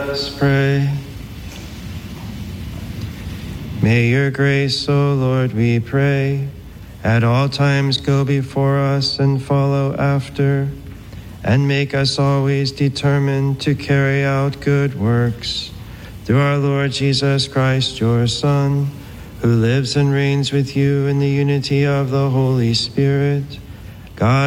us pray. May your grace, O Lord, we pray, at all times go before us and follow after, and make us always determined to carry out good works. Through our Lord Jesus Christ, your Son, who lives and reigns with you in the unity of the Holy Spirit, God